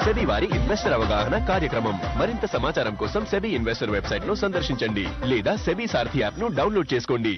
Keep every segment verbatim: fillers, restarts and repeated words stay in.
SEBI వారి investor అవగాహన కార్యక్రమం. మరింత సమాచారం కోసం సెబీ ఇన్వెస్టర్ వెబ్సైట్ ను సందర్శించండి లేదా సెబీ సారథి యాప్ ను డౌన్లోడ్ చేసుకోండి.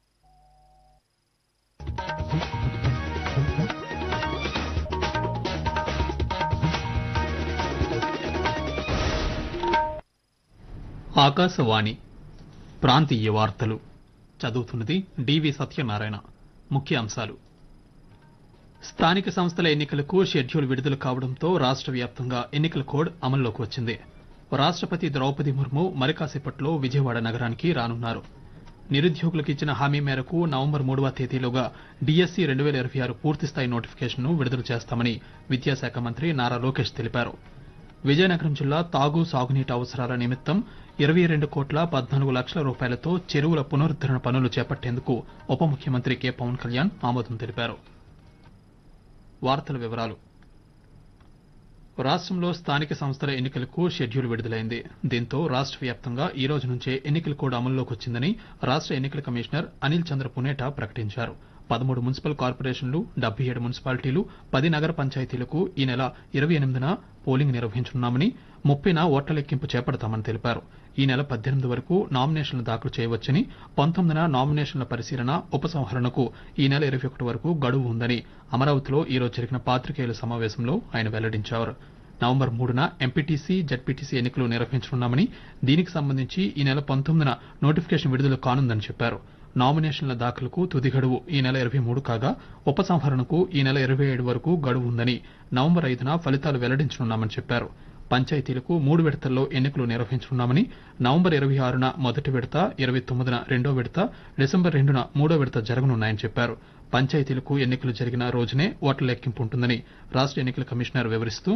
ఆకాశవాణి ప్రాంతీయ వార్తలు చదువుతున్నది డివి సత్యనారాయణ. ముఖ్య అంశాలు: స్థానిక సంస్థల ఎన్నికలకు షెడ్యూల్ విడుదల కావడంతో రాష్ట్ర వ్యాప్తంగా ఎన్నికల కోడ్ అమల్లోకి వచ్చింది. రాష్ట్రపతి ద్రౌపది ముర్ము మరి కాసేపట్లో విజయవాడ నగరానికి రానున్నారు. నిరుద్యోగులకు ఇచ్చిన హామీ మేరకు నవంబర్ మూడవ తేదీలోగా డిఎస్సి రెండు వేల ఇరవై ఆరు పూర్తిస్థాయి నోటిఫికేషన్ను విడుదల చేస్తామని విద్యాశాఖ మంత్రి నారా లోకేష్ తెలిపారు. విజయనగరం జిల్లా తాగు సాగునీటి అవసరాల నిమిత్తం ఇరవై రెండు కోట్ల పద్నాలుగు లక్షల రూపాయలతో చెరువుల పునరుద్దరణ పనులు చేపట్టేందుకు ఉప ముఖ్యమంత్రి కె పవన్ కళ్యాణ్ ఆమోదం తెలిపారు. వార్తల వివరాలు: రాష్ట్రంలో స్థానిక సంస్థల ఎన్నికలకు షెడ్యూల్ విడుదలైంది. దీంతో రాష్ట్ర వ్యాప్తంగా ఈ రోజు నుంచే ఎన్నికల కోడ్ అమల్లోకి వచ్చిందని రాష్ట్ర ఎన్నికల కమిషనర్ అనిల్ చంద్ర పునేఠా ప్రకటించారు. పదమూడు మున్సిపల్ కార్పొరేషన్లు, డెబ్బై ఏడు మున్సిపాలిటీలు, పది నగర పంచాయతీలకు ఈ నెల ఇరవై ఎనిమిదిన పోలింగ్ నిర్వహించనున్నామని, ముప్పైన ఓట్ల లెక్కింపు చేపడతామని తెలిపారు. ఈ నెల పద్దెనిమిది వరకు నామినేషన్లు దాఖలు చేయవచ్చని, పంతొమ్మిదిన నామినేషన్ల పరిశీలన, ఉపసంహరణకు ఈ నెల ఇరవై ఒకటి వరకు గడువు ఉందని అమరావతిలో ఈ రోజు జరిగిన పాత్రికేయుల సమావేశంలో ఆయన వెల్లడించారు. నవంబర్ మూడున ఎంపీటీసీ, జడ్పీటీసీ ఎన్నికలు నిర్వహించనున్నామని, దీనికి సంబంధించి ఈ నెల పంతొమ్మిదిన నోటిఫికేషన్ విడుదల కానుందని చెప్పారు. నామినేషన్ల దాఖలుకు తుది గడువు ఈ నెల ఇరవై మూడు కాగా, ఉపసంహరణకు ఈ నెల ఇరవై ఏడు వరకు గడువు ఉందని, నవంబర్ ఐదున ఫలితాలు వెల్లడించనున్నామని చెప్పారు. పంచాయతీలకు మూడు విడతల్లో ఎన్నికలు నిర్వహించనున్నామని, నవంబర్ ఇరవై ఆరున మొదటి విడత, ఇరవై తొమ్మిదిన రెండో విడత, డిసెంబర్ రెండున మూడో విడత జరగనున్నాయని చెప్పారు. పంచాయతీలకు ఎన్నికలు జరిగిన రోజునే ఓట్ల లెక్కింపు ఉంటుందని రాష్ట్ర ఎన్నికల కమిషనర్ వివరిస్తూ,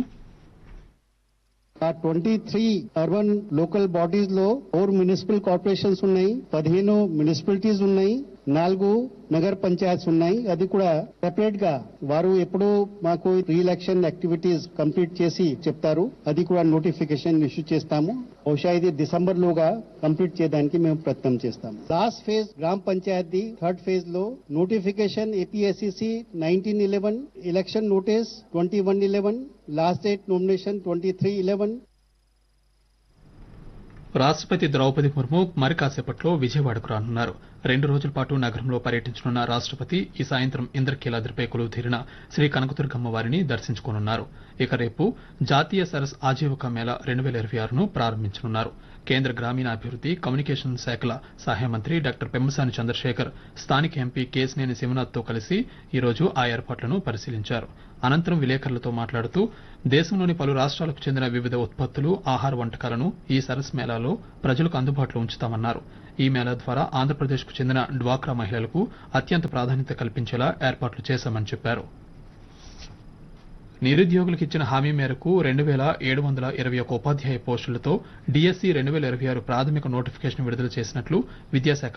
twenty three urban local bodies లో ఫోర్ మున్సిపల్ కార్పొరేషన్స్ ఉన్నాయి, పదిహేను మున్సిపాలిటీస్ ఉన్నాయి, నాలుగు నగర పంచాయత్స్ ఉన్నాయి. అది కూడా సెపరేట్ గా వారు ఎప్పుడు మాకు రీ ఎలక్షన్ యాక్టివిటీస్ కంప్లీట్ చేసి చెప్తారు. అది కూడా నోటిఫికేషన్ ఇష్యూ చేస్తాము. బహుశా ఇది డిసెంబర్ లోగా కంప్లీట్ చేయడానికి మేము ప్రయత్నం చేస్తాము. లాస్ట్ ఫేజ్ గ్రామ పంచాయతీ థర్డ్ ఫేజ్ లో notification APSCC nineteen eleven, election notice twenty one eleven, last date nomination twenty three eleven. రాష్ట్రపతి ద్రౌపది ముర్ము మరి కాసేపట్లో విజయవాడకు రానున్నారు. రెండు రోజుల పాటు నగరంలో పర్యటించనున్న రాష్ట్రపతి ఈ సాయంత్రం ఇంద్రకీలాద్రిపై కొలువు తీరిన శ్రీ కనకదుర్గమ్మ వారిని దర్శించుకోనున్నారు. ఇక రేపు జాతీయ సరస్ ఆజీవిక మేళా రెండు వేల ఇరవై ఆరును ప్రారంభించనున్నారు. కేంద్ర గ్రామీణాభివృద్ది, కమ్యూనికేషన్ శాఖల సహాయ మంత్రి డాక్టర్ పెమ్మసాని చంద్రశేఖర్ స్థానిక ఎంపీ కేశినేని శివనాథ్తో కలిసి ఈ రోజు ఆ ఏర్పాట్లను పరిశీలించారు. అనంతరం విలేకరులతో మాట్లాడుతూ, దేశంలోని పలు రాష్ట్రాలకు చెందిన వివిధ ఉత్పత్తులు, ఆహార వంటకాలను ఈ సరస్ మేళాలో ప్రజలకు అందుబాటులో ఉంచుతామన్నారు. ఈ మేళా ద్వారా ఆంధ్రప్రదేశ్కు చెందిన డ్వాక్రా మహిళలకు అత్యంత ప్రాధాన్యత కల్పించేలా ఏర్పాట్లు చేశామని చెప్పారు. నిరుద్యోగులకు ఇచ్చిన హామీ మేరకు రెండు వేల ఏడు వందల ఇరవై ఒక ఉపాధ్యాయ పోస్టులతో డిఎస్సి రెండు వేల ఇరవై ఆరు ప్రాథమిక నోటిఫికేషన్ విడుదల చేసినట్లు విద్యాశాఖ